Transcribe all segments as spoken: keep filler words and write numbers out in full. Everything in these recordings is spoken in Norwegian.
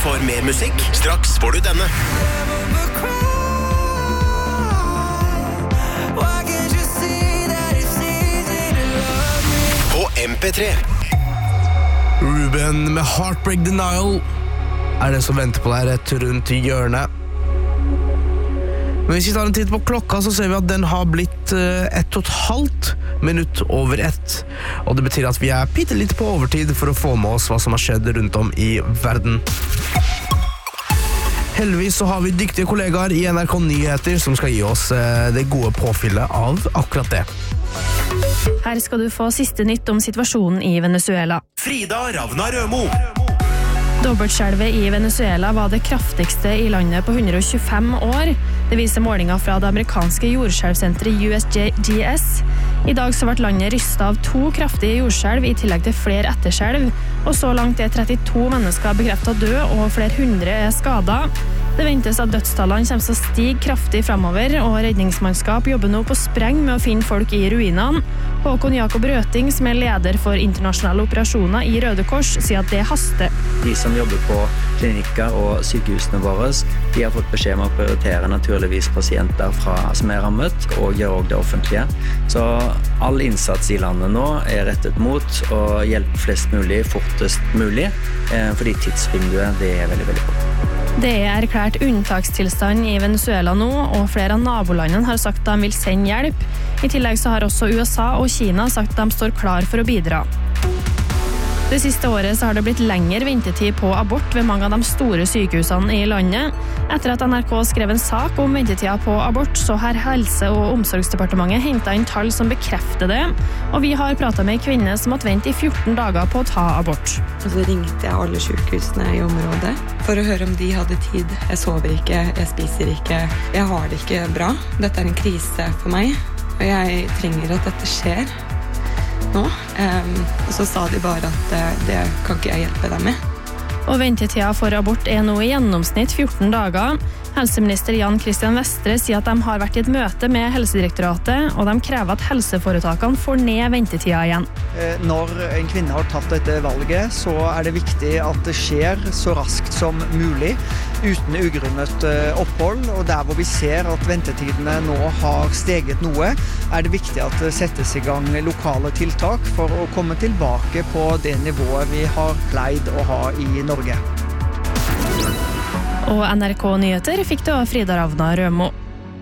for mer musikk. Straks får du denne. På M P tre. Ruben med Heartbreak Denial er det som venter på deg rett rundt i hjørnet. Men hvis vi tar en titt på klokka, så ser vi at den har blitt uh, ett og et halvt minutt over ett. Og det betyr at vi er bitte litt på overtid for å få med oss hva som har skjedd rundt om i verden. Heldigvis så har vi dyktige kollegaer i N R K Nyheter som skal gi oss uh, det gode påfyllet av akkurat det. Her skal du få siste nytt om situasjonen i Venezuela. Frida Ravna Rømo. Dobbeltskjelvet i Venezuela var det kraftigste i landet på hundre og tjuefem år. Det viser målinger fra det amerikanske jordskjelvsenteret U S G S. I dag så ble landet rystet av to kraftige jordskjelv i tillegg til flere etterskjelv, og så langt er trettito mennesker bekreftet død og flere hundre er skadet. Det ventes at dødstallene kommer til å stige kraftig fremover, og redningsmannskap jobber nå på spreng med å finne folk i ruinene. Håkon Jakob Røting, som er leder for internasjonale operasjoner i Røde Kors, sier at det haster. De som jobber på klinikker og sykehusene våre, de har fått beskjed om å prioritere naturligvis pasienter fra, som er rammet, og gjør også det offentlige. Så all innsats i landet nå er rettet mot å hjelpe flest mulig, fortest mulig, fordi tidsvinduet det er veldig, veldig kort. Det er erklært unntakstilstand i Venezuela nå, og flere av nabolandene har sagt de vil sende hjelp. I tillegg så har også U S A og Kina sagt de står klar for å bidra. Det siste året så har det blitt lengre ventetid på abort ved mange av de store sykehusene i landet. Etter at N R K skrev en sak om ventetida på abort, så har Helse- og omsorgsdepartementet hentet inn tall som bekrefter det. Og vi har pratet med en kvinne som måtte vente i fjorten dager på å ta abort. Og så ringte jeg alle sykehusene i området for å høre om de hadde tid. Jeg sover ikke, jeg spiser ikke, jeg har det ikke bra. Dette er en krise for meg, og jeg trenger at dette skjer nå. Um, og så sa de bare at uh, det kan ikke jeg hjelpe deg med. Og ventetida for abort er nå i gjennomsnitt fjorten dager. Helseminister Jan Christian Vestre sier at de har vært i et møte med Helsedirektoratet, og de krever at helseforetakene får ned ventetida igjen. Når en kvinne har tatt dette valget, så er det viktig at det skjer så raskt som mulig, uten ugrunnet opphold. Og der hvor vi ser at ventetidene nå har steget noe, er det viktig at det settes i gang lokale tiltak for å komme tilbake på det nivået vi har pleid å ha i Norge. Og N R K Nyheter fikk det av Frida Ravna Rømo.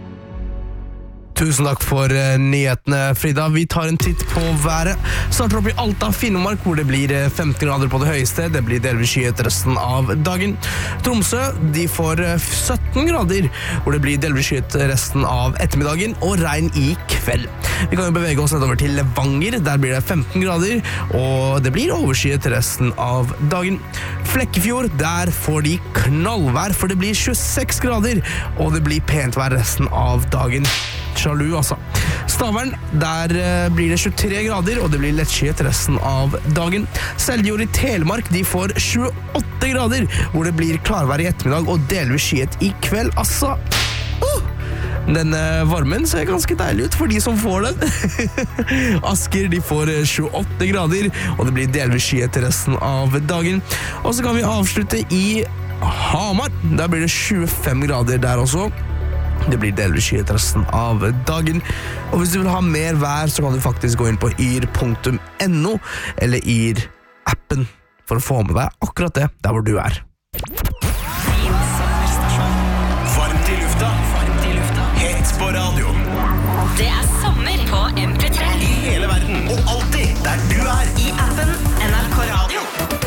Tusen takk for uh, nyhetene, Frida. Vi tar en titt på været. Starter opp i Alta, Finnmark, hvor det blir femten grader på det høyeste. Det blir delvis skyet resten av dagen. Tromsø, de får uh, sytten grader, hvor det blir delvis skyet resten av ettermiddagen, og regn i kveld. Vi kan jo bevege oss nedover til Levanger. Der blir det femten grader, og det blir overskyet resten av dagen. Flekkefjord, der får de knallvær, for det blir tjueseks grader, og det blir pent vær resten av dagen. Sjalu, altså. Stavern, der blir det tjuetre grader, og det blir lettskyet resten av dagen. Seljord i Telemark, de får tjueåtte grader, hvor det blir klarvær i ettermiddag og delvis skyet i kveld. Altså, uh! Denne varmen ser ganske deilig ut for de som får den. Asker, de får tjueåtte grader, og det blir delvis skyet resten av dagen. Og så kan vi avslutte i Hamar. Der blir det tjuefem grader der også. Det blir delvis skyet resten av dagen. Og hvis du vil ha mer vær, så kan du faktisk gå inn på yr punktum no eller yr-appen for å få med deg akkurat det der hvor du er. Varmt i lufta. Varmt i lufta. Hett på radio. Det er sommer på M P tre. I hele verden, og alltid der du er. I appen N R K Radio.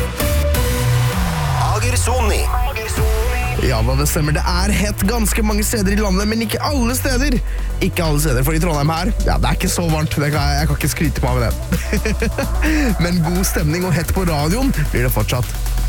Agersoni. Ja, det stemmer. Det er hett ganske mange steder i landet, men ikke alle steder. Ikke alle steder, for i Trondheim her, ja, det er ikke så varmt. Det kan jeg, jeg kan ikke skryte på meg med det. Men god stemning og hett på radioen blir det fortsatt.